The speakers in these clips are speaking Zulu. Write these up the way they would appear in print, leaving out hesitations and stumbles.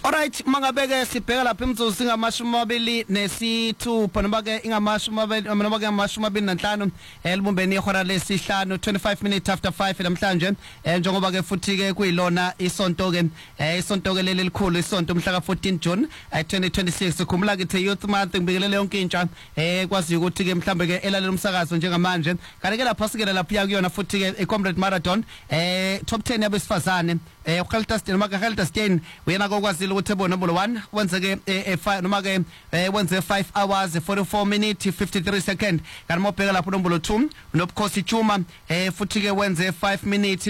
Alright, mangabeke sibheka lapha imzuzu ingamashumi amabili nesithupha noma ke ingamashumi amabili nanhlanu elibumbeni ihora lesihlanu 25 minutes after 5 namhlanje njengoba ke futhi ke kuyilona isonto ke leli likhulu isonto mhla ka 14 June 2026 khumbula ke youth month ngibingelele yonke intsha kwazi ukuthi ke mhlambe ke elalela umsakazo njengamanje kanti ke lapha sikele lapha kuyona futhi ke comrade marathon top 10 yabesifazane uKhaltastin noma Khaltastin uyena kokwazile ukuthi ebo number 1 wenze ke noma ke wenze 5 hours 44 minutes 53 seconds kanti mobheka lapho number 2 nobukhosi Chuma futhi ke wenze 5 minutes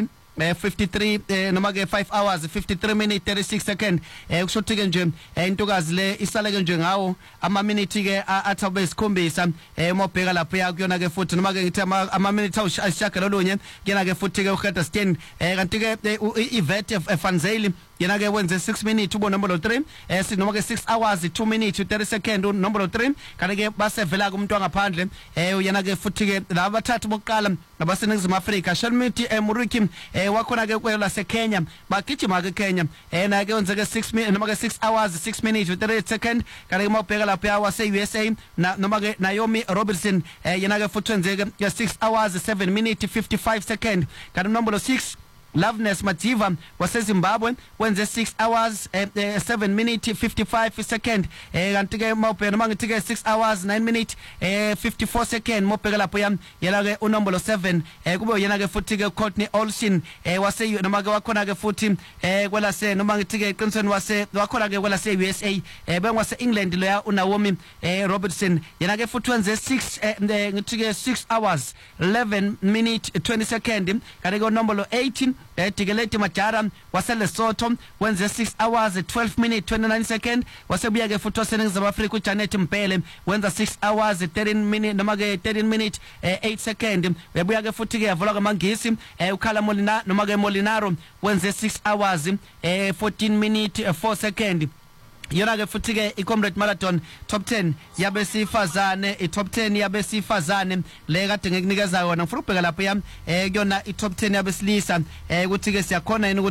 53 noma ke 5 hours 53 minutes 36 seconds kushothi ke nje intokazi le isale ke nje ngawo ama minute ke athabe isikhombisa mobheka lapho yakuyona ke futhi noma ke ngithi ama minute ayishagalolunye kuyena ke futhi ke uKhaltastin kanti ke Yvette Fanzeli yena ke wenze 6 minutes ubo number 3 noma ke 6 hours 2 minutes 30 seconds number 3 kanti ke basevela kumuntu angaphandle yena ke futhi ke laba bathathu bokuqala abaseNingizimu Afrika Shalmiti Muriki wakhona ke kwela seKenya bagijima ke Kenya na ke wenze ke 6 minutes noma ke 6 hours 6 minutes 30 seconds kanti ke mawubheka lapha yawa se-USA noma ke Naomi Robertson yena ke futhi wenze ke 6 hours 7 minutes 55 seconds kanti number 6 Loveness Madiva waseZimbabwe wenze 6 hours 7 minutes 55 seconds kanti ke mawubheka noma ngithi ke 6 hours 9 minutes 54 seconds mobheka lapho yena ke unombolo 7 kube yena ke futhi ke Courtney Olsen wase noma ke wakhona ke futhi kwela se noma ngithi ke eqinisweni wakhona ke kwela se USA bengwase England loya uNaomi Robertson yena ke futhi wenze 6 ngithi ke 6 hours 11 minutes 20 seconds kanti ke unombolo 18 Tigeleti Majara waseLesotho wenze 6 hours 12 minutes 29 seconds wasebuya ke futhi waseNingizimu Afrika uJanet Mpele wenza 6 hours 13 minutes noma ke 13 minutes 8 seconds webuya ke futhi ke yavula kwaMangisi uKhala Molina noma ke Molinaro wenze 6 hours 14 minutes 4 seconds yona ke futhi ke iComrade Marathon top 10 yabesifazane iTop 10 yabesifazane le kade ngikunikeza yona ngifuna ubheka lapha yami kuyona iTop 10 yabesilisa ukuthi ke siyakhona yini